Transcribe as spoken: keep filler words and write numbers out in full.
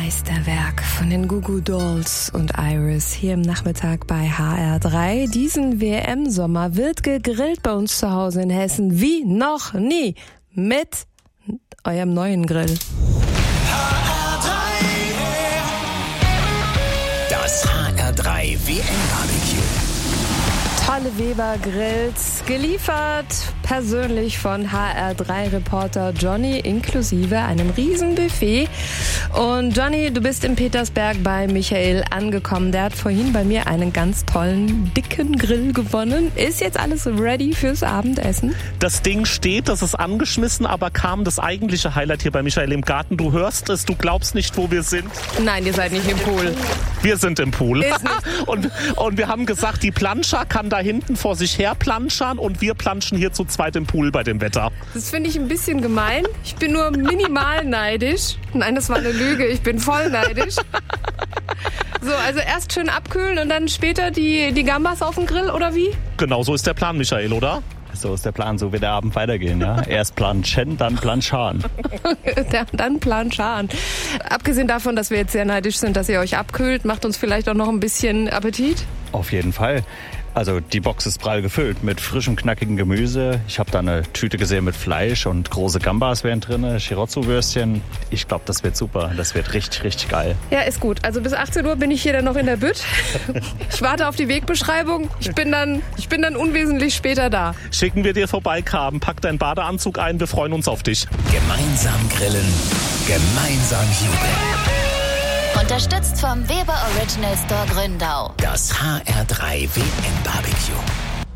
Meisterwerk von den Goo Goo Dolls und Iris hier im Nachmittag bei H R drei. Diesen W M-Sommer wird gegrillt bei uns zu Hause in Hessen wie noch nie mit eurem neuen Grill. Das H R drei W M-Barbecue. Tolle Weber-Grills, geliefert persönlich von H R drei Reporter Johnny, inklusive einem Riesenbuffet. Und Johnny, du bist in Petersberg bei Michael angekommen. Der hat vorhin bei mir einen ganz tollen, dicken Grill gewonnen. Ist jetzt alles ready fürs Abendessen? Das Ding steht, das ist angeschmissen, aber kam das eigentliche Highlight hier bei Michael im Garten. Du hörst es, du glaubst nicht, wo wir sind. Nein, ihr seid nicht im Pool. Wir sind im Pool. Ist nicht. und, und wir haben gesagt, die Planscher kann da hinten vor sich her planschern und wir planschen hier zu zweit im Pool bei dem Wetter. Das finde ich ein bisschen gemein. Ich bin nur minimal neidisch. Nein, das war eine Lüge. Ich bin voll neidisch. So, also erst schön abkühlen und dann später die, die Gambas auf den Grill, oder wie? Genau so ist der Plan, Michael, oder? So ist der Plan, so wird der Abend weitergehen. Ja? Erst planschen, dann planscharen. Dann planscharen. Abgesehen davon, dass wir jetzt sehr neidisch sind, dass ihr euch abkühlt, macht uns vielleicht auch noch ein bisschen Appetit? Auf jeden Fall. Also die Box ist prall gefüllt mit frischem, knackigen Gemüse. Ich habe da eine Tüte gesehen mit Fleisch und große Gambas wären drin, Chirozzo-Würstchen. Ich glaube, das wird super. Das wird richtig, richtig geil. Ja, ist gut. Also bis achtzehn Uhr bin ich hier dann noch in der Bütt. Ich warte auf die Wegbeschreibung. Ich bin dann, ich bin dann unwesentlich später da. Schicken wir dir vorbei, Carmen. Pack deinen Badeanzug ein. Wir freuen uns auf dich. Gemeinsam grillen, gemeinsam jubeln. Unterstützt vom Weber Original Store Gründau. Das H R drei W M-Barbecue.